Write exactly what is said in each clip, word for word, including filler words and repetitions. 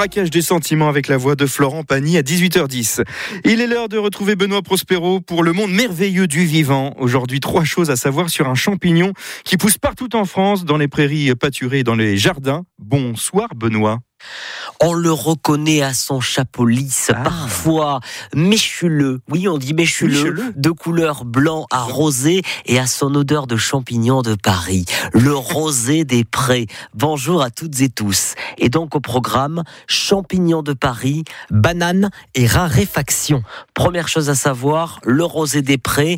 braquage des sentiments avec la voix de Florent Pagny à dix-huit heures dix. Il est l'heure de retrouver Benoît Prospero pour le monde merveilleux du vivant. Aujourd'hui, trois choses à savoir sur un champignon qui pousse partout en France, dans les prairies pâturées et dans les jardins. Bonsoir Benoît. On le reconnaît à son chapeau lisse, ah. parfois méchuleux. Oui, on dit méchuleux, méchuleux, de couleur blanc à rosé et à son odeur de champignon de Paris. Le rosé des prés. Bonjour à toutes et tous. Et donc au programme, champignons de Paris, bananes et raréfaction. Première chose à savoir, le rosé des prés,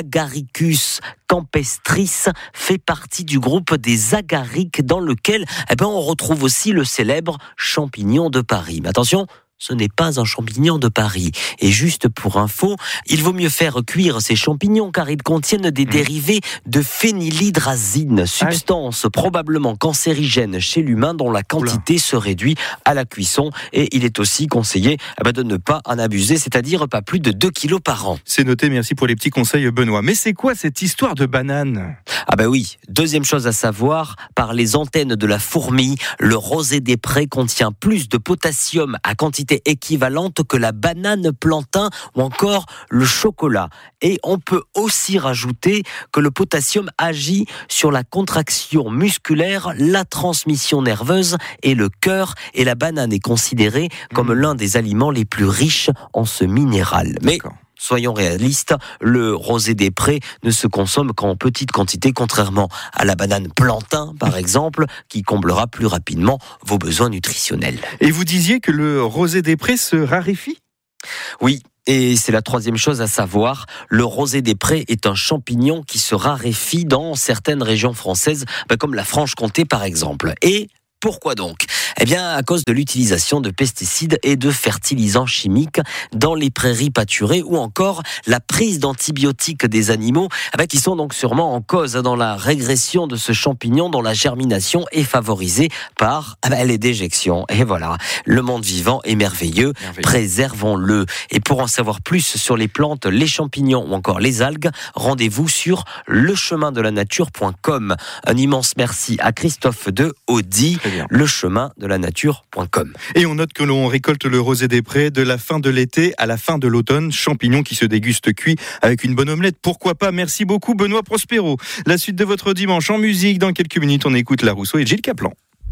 Agaricus campestris, fait partie du groupe des agariques dans lequel eh ben, on retrouve aussi le célèbre champignon de Paris. Mais attention, ce n'est pas un champignon de Paris. Et juste pour info, il vaut mieux faire cuire ces champignons car ils contiennent des mmh. dérivés de phénylhydrazine, substance ah. probablement cancérigène chez l'humain dont la quantité Oula. se réduit à la cuisson. Et il est aussi conseillé eh ben, de ne pas en abuser, c'est-à-dire pas plus de deux kilos par an. C'est noté, merci pour les petits conseils Benoît. Mais c'est quoi cette histoire de banane ? Ah ben oui, deuxième chose à savoir, par les antennes de la fourmi, le rosé des prés contient plus de potassium à quantité équivalente que la banane plantain ou encore le chocolat. Et on peut aussi rajouter que le potassium agit sur la contraction musculaire, la transmission nerveuse et le cœur. Et la banane est considérée comme mmh. l'un des aliments les plus riches en ce minéral. Mais D'accord. soyons réalistes, le rosé des prés ne se consomme qu'en petite quantité, contrairement à la banane plantain, par exemple, qui comblera plus rapidement vos besoins nutritionnels. Et vous disiez que le rosé des prés se raréfie ? Oui. Et c'est la troisième chose à savoir, le rosé des prés est un champignon qui se raréfie dans certaines régions françaises, comme la Franche-Comté par exemple. Et pourquoi donc ? Eh bien, à cause de l'utilisation de pesticides et de fertilisants chimiques dans les prairies pâturées ou encore la prise d'antibiotiques des animaux eh bien, qui sont donc sûrement en cause dans la régression de ce champignon dont la germination est favorisée par eh bien, les déjections. Et voilà, le monde vivant est merveilleux, merveilleux, préservons-le. Et pour en savoir plus sur les plantes, les champignons ou encore les algues, rendez-vous sur le chemin de la nature point com. Un immense merci à Christophe de Audi, le chemin de la nature point com. Et on note que l'on récolte le rosé des prés de la fin de l'été à la fin de l'automne, champignon qui se déguste cuit avec une bonne omelette. Pourquoi pas ? Merci beaucoup Benoît Prospero. La suite de votre dimanche en musique, dans quelques minutes on écoute La Rousseau et Gilles Caplan.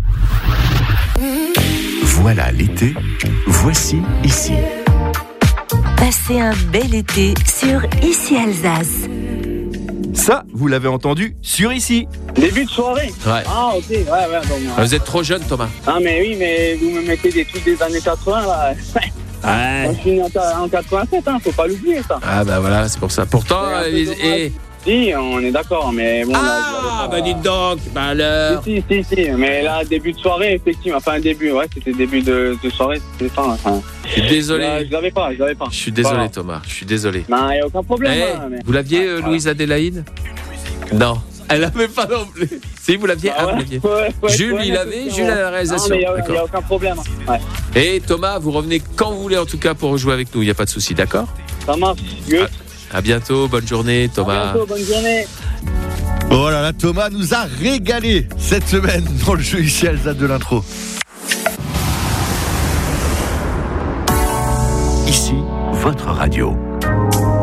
Voilà l'été, voici Ici. Passez un bel été sur Ici Alsace. Ça, vous l'avez entendu sur Ici. Début de soirée. Ouais. Ah, ok, ouais, ouais. Donc, ah, vous êtes trop jeune, Thomas. Ah, mais oui, mais vous me mettez des trucs des années quatre-vingts, là. Ouais. Moi, je suis né en quatre-vingt-sept, hein, faut pas l'oublier, ça. Ah, bah voilà, c'est pour ça. Pourtant, et... et... Si, on est d'accord, mais bon... Ah, là, bah dites donc, bah alors... Si, si, si, si, mais là, début de soirée, effectivement, enfin, début, ouais, c'était début de, de soirée, c'était ça, enfin... Je suis désolé. Là, je l'avais pas, je l'avais pas. Je suis désolé, voilà. Thomas, je suis désolé. Non, il n'y a aucun problème. Hey, hein, mais... Vous l'aviez, euh, voilà. Louise Adélaïde ? Non. Elle n'avait pas non plus. Si, vous l'aviez, ah, ah, ouais, vous l'aviez. Ouais, ouais, Jules, ouais, il avait, Jules à la réalisation. Non, mais il n'y a, a aucun problème. Ouais. Et Thomas, vous revenez quand vous voulez, en tout cas, pour rejouer avec nous, il n'y a pas de souci, d'accord ? Ça marche, good. À, à bientôt, bonne journée, Thomas. À bientôt, bonne journée. Oh là là, Thomas nous a régalé cette semaine dans le jeu Ici Alsace de l'intro. Ici, votre radio.